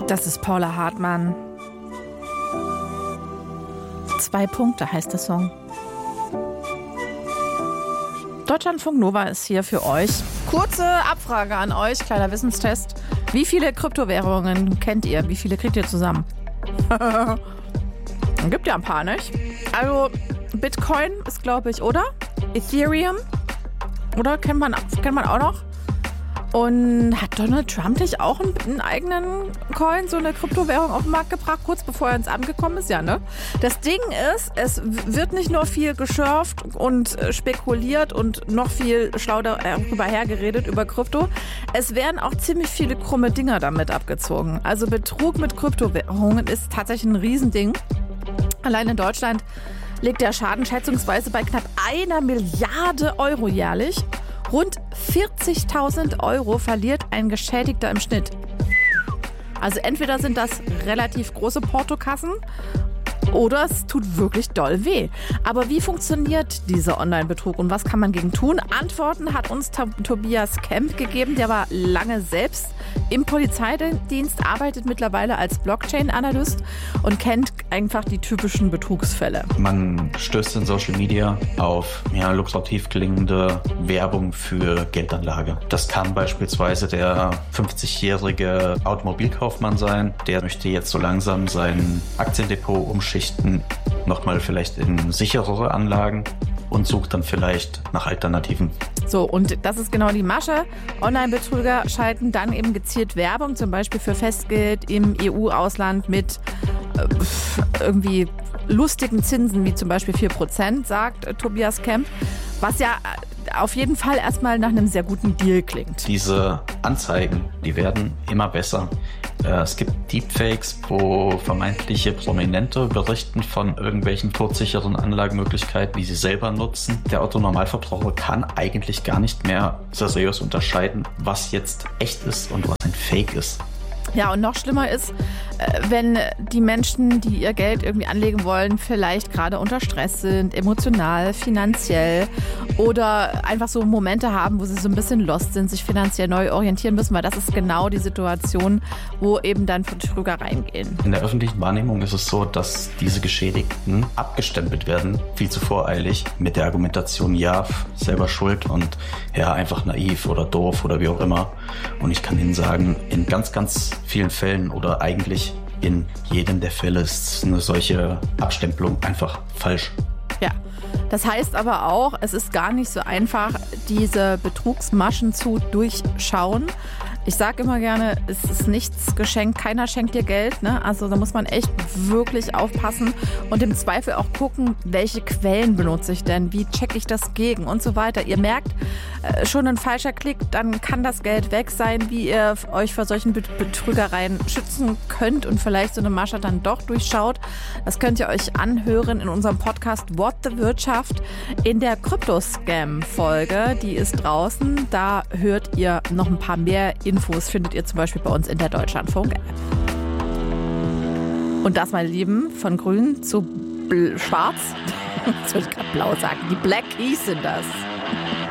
Das ist Paula Hartmann. 2 Punkte heißt der Song. Deutschlandfunk Nova ist hier für euch. Kurze Abfrage an euch, kleiner Wissenstest. Wie viele Kryptowährungen kennt ihr? Wie viele kriegt ihr zusammen? Gibt ja ein paar, nicht? Also Bitcoin ist, glaube ich, oder? Ethereum, oder? Kennt man auch noch? Und hat Donald Trump nicht auch einen eigenen Coin, so eine Kryptowährung auf den Markt gebracht, kurz bevor er ins Amt gekommen ist? Ja, ne? Das Ding ist, es wird nicht nur viel geschürft und spekuliert und noch viel schlau darüber hergeredet, über Krypto. Es werden auch ziemlich viele krumme Dinger damit abgezogen. Also Betrug mit Kryptowährungen ist tatsächlich ein Riesending. Allein in Deutschland liegt der Schaden schätzungsweise bei knapp 1 Milliarde Euro jährlich. Rund 40.000 Euro verliert ein Geschädigter im Schnitt. Also entweder sind das relativ große Portokassen oder es tut wirklich doll weh. Aber wie funktioniert dieser Online-Betrug und was kann man gegen tun? Antworten hat uns Tobias Kemp gegeben. Der war lange selbst im Polizeidienst, arbeitet mittlerweile als Blockchain-Analyst und kennt einfach die typischen Betrugsfälle. Man stößt in Social Media auf lukrativ klingende Werbung für Geldanlage. Das kann beispielsweise der 50-jährige Automobilkaufmann sein. Der möchte jetzt so langsam sein Aktiendepot umschichten, nochmal vielleicht in sicherere Anlagen und sucht dann vielleicht nach Alternativen. So, und das ist genau die Masche. Online-Betrüger schalten dann eben gezielt Werbung, zum Beispiel für Festgeld im EU-Ausland mit irgendwie lustigen Zinsen, wie zum Beispiel 4%, sagt Tobias Kemp, was ja auf jeden Fall erstmal nach einem sehr guten Deal klingt. Diese Anzeigen, die werden immer besser. Es gibt Deepfakes, wo vermeintliche Prominente berichten von irgendwelchen todsicheren Anlagemöglichkeiten, die sie selber nutzen. Der Otto-Normalverbraucher kann eigentlich gar nicht mehr seriös unterscheiden, was jetzt echt ist und was ein Fake ist. Ja, und noch schlimmer ist, wenn die Menschen, die ihr Geld irgendwie anlegen wollen, vielleicht gerade unter Stress sind, emotional, finanziell oder einfach so Momente haben, wo sie so ein bisschen lost sind, sich finanziell neu orientieren müssen, weil das ist genau die Situation, wo eben dann Betrüger reingehen. In der öffentlichen Wahrnehmung ist es so, dass diese Geschädigten abgestempelt werden, viel zu voreilig, mit der Argumentation, ja, selber schuld und ja, einfach naiv oder doof oder wie auch immer. Und ich kann Ihnen sagen, in ganz, ganz vielen Fällen oder eigentlich in jedem der Fälle ist eine solche Abstempelung einfach falsch. Ja, das heißt aber auch, es ist gar nicht so einfach, diese Betrugsmaschen zu durchschauen. Ich sage immer gerne, es ist nichts geschenkt, keiner schenkt dir Geld, ne? Also da muss man echt wirklich aufpassen und im Zweifel auch gucken, welche Quellen benutze ich denn, wie checke ich das gegen und so weiter. Ihr merkt, schon ein falscher Klick, dann kann das Geld weg sein, wie ihr euch vor solchen Betrügereien schützen könnt und vielleicht so eine Masche dann doch durchschaut. Das könnt ihr euch anhören in unserem Podcast What the Wirtschaft in der Krypto-Scam-Folge. Die ist draußen, da hört ihr noch ein paar mehr Infos, findet ihr zum Beispiel bei uns in der Deutschlandfunk-App. Und das, meine Lieben, von grün zu schwarz, jetzt würde ich gerade blau sagen, die Black Keys sind das.